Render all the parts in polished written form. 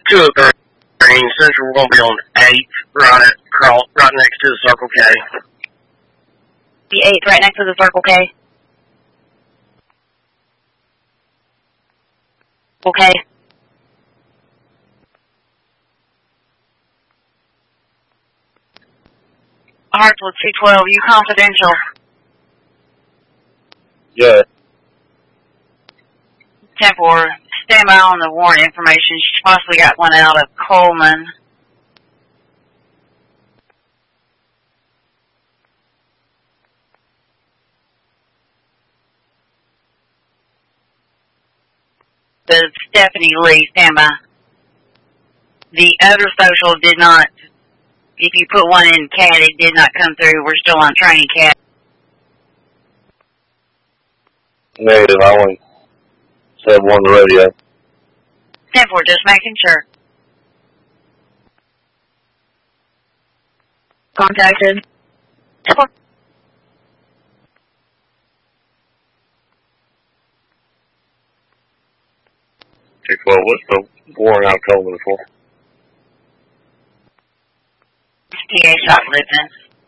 203 Central. We're going to be on 8th, right next to the Circle K. The 8th, right next to the Circle K. Okay. Hartsville 212, you confidential? Yeah. 10-4, stand by on the warrant information. She possibly got one out of Coleman. The Stephanie Lee, stand by. The other social did not, if you put one in CAT, it did not come through. We're still on training CAT. Negative, I only said one radio. 10-4, just making sure. Contacted. 10-4. Well, what's the warrant out Coleman for? PA shoplifting.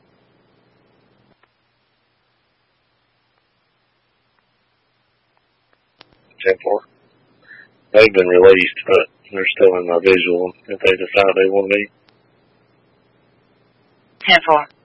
They've been released, but they're still in my visual if they decide they want me. 10-4.